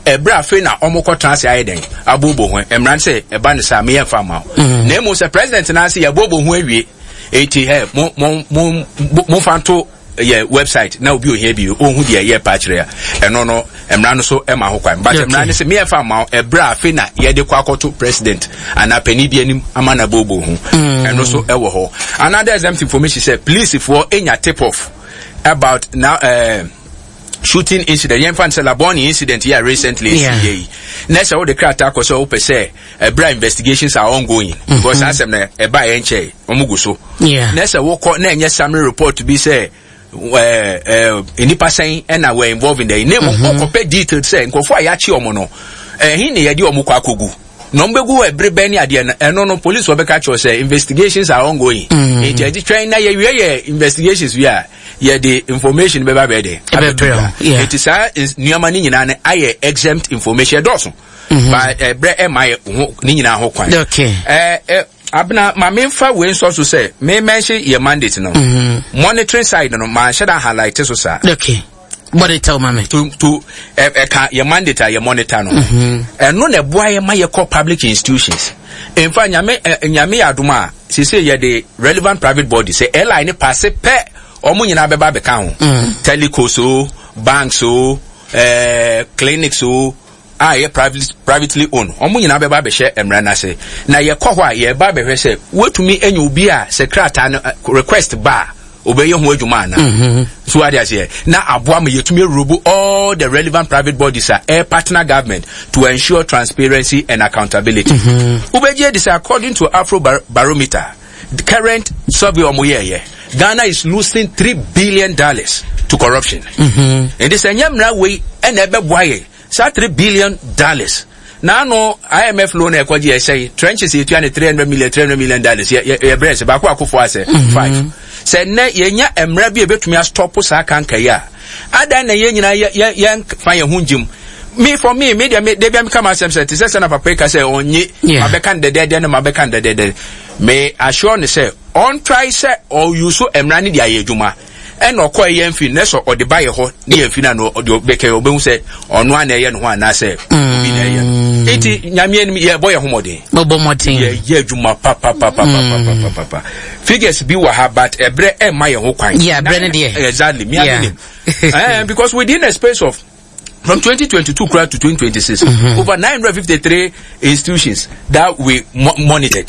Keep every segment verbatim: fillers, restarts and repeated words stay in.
ebra fe na omoko transi ayeden abobo ho emran se eba ne sa me yemfa ma na emo se president na se yabobo ho awie eti he mo mo mo fanto ye website na obi ohia bi ohun de ye patchre eno no emran no so e ma ho kwan but emran se me yemfa ma ebra fe na ye de kwa akoto president ana pani bi anim amana bobo ho eno so e wo ho. Another exempt information say police for enya tip off about now uh, shooting incident. Yen fan Laboni incident here recently. Yeah. Next, all the crowd talk so open say uh, bra investigations are ongoing mm-hmm. because as I'm a buy enche omuguso. Yeah. Next, I walk on na summary report to be say uh uh inipa saying and were involved in the name mm-hmm. of compare details say nkofo ayachi omono. Eh hin ne yedi omukọ akogu. Nombegu every beni ade no no police will be catch us say investigations are ongoing. Mm-hmm. It train na ye we investigations we are. Yeah, the information be ba be there. Yeah. It is a nyama ni nyina na aye exempt information doso. But eh bre e mai ni nyina ho kwan. Okay. Eh eh abna ma memfa we so so say me mention your mandate no. Mm-hmm. Monitoring side no ma should highlight so sir. Okay. What they tell mama to to eh eh your mandate your monitor no. And no na boa ye ma ye call public institutions. In fact nyame nyame aduma say say ye the relevant private body say airline pass pe omo nyina beba beka ho telecos so banks so eh clinics so ah ye privately privately owned omo nyina beba be share emra na say na ye kɔ hɔ a ye ba be hwɛ say wetumi enya obi a secretary request ba obeye ho adwuma na so what they say na aboa me yetumi rubu all the relevant private bodies are air partner government to ensure transparency and accountability. Ubeje this according to Afro Bar- Barometer the current survey omoye Ghana is losing three billion dollars to corruption. Mm-hmm. And this enyamra way and ebe boye sa three billion dollars. Now no I M F loan e kwaji say trenches e three hundred million three hundred million dollars ye ye breast ba kwa akofo ase five. Say na yenya emra bi ebetumi stop sa kanka ya. Ada na ye nyina ye ye fan ye hunjim. Me for me media me dey be come asem say say say na papa ka say onye mabeka de de na mabeka de de me assure ne say on try say or you so emra ni dia ye adwuma and okọ ye mfi ne so ode ba ye ho ne ye mfi na no ode beke obehu say ono ana ye no ho ana say obi na ye eti nyame ni ye boy homode bobo modin ye ye adwuma pa pa pa pa pa pa pa figures bi wa ha but ebre e ma ye ho kwan yeah bre ne de exactly me anim eh because within a space of from twenty twenty-two to twenty twenty-six mm-hmm. over nine hundred fifty-three institutions that we mo- monitored.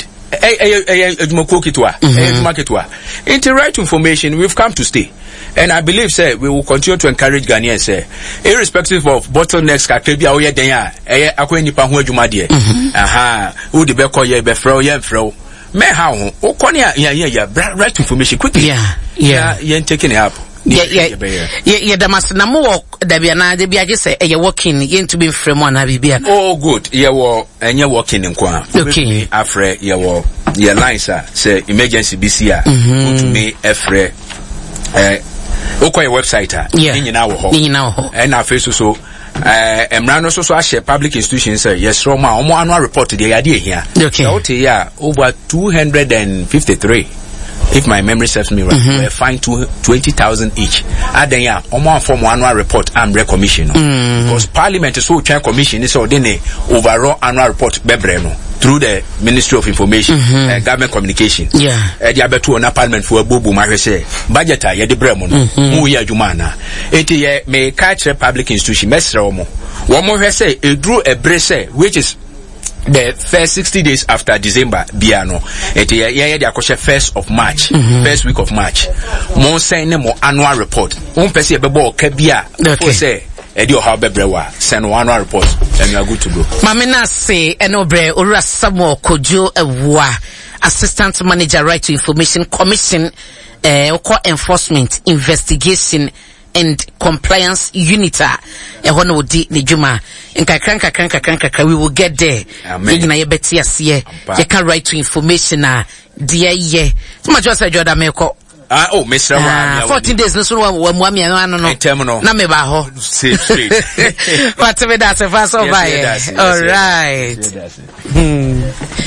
Into right information, we've come to stay. And I believe, sir, we will continue to encourage Ghanaians, sir, irrespective of bottlenecks, kakebia oye denya, eh, akwe nipa huwe jumadie. Aha, who the beko ye befro ye fro. Me how, o koni ya ya ya right information quickly. Yeah, yeah, yeah, taking it up. Yeah, yeah, yeah, yeah. The master na mo da bia na de bia je say e working ye to be frame one na bibia. Oh good. Yeah, wo enye working nkwa. Okay. Afre ye wo ye line sir say emergency B C A to me afre eh okwa your website ah ni nyina wo ho. Ni nyina wo ho. And na face so eh emra no so so a share public institutions say yes from omo annual report dey ade here. Okay. So te ya over two hundred fifty-three. If my memory serves me right, mm-hmm. we're fined to twenty thousand each. Aden ya, omo form annual report and commission. Mm. Because Parliament is so chair commission is ordinary overall annual report bebreno through the Ministry of Information mm-hmm. uh, Government Communication. Yeah. Eh dia betu na Parliament for bobu ma hwese budget a ye de bremo no. Mu ya adwuma na. Enti ye me catch public institution mesre omo. Wo mo hwese edru ebrese which is the first sixty days after December biano it yeah yeah the first of March mm-hmm. first week of March mo send mo annual report one person be bo ka bia for say e di o how be brewa send annual report and you are good to go. Mama na say enobre Owura Samuel Kojo Ewa Assistant Manager Right to Information Commission eh uh, enforcement investigation and compliance unit e hono odi ne dwuma nkakra nkakra nkakra nkakra we will get there yina ye beti ase ye can right to information na de ye so much just joda meko ah oh Mister Ah fourteen days no so wa mu amia no no na me ba ho straight straight what me that so fast over all right hmm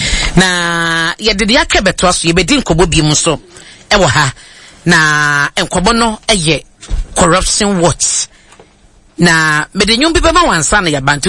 na ye de ya kebeto so ye be din kobo bi mu so e wo ha na enkobo no eye corruption watch na me de nyum bi be ma wansa na ya bantu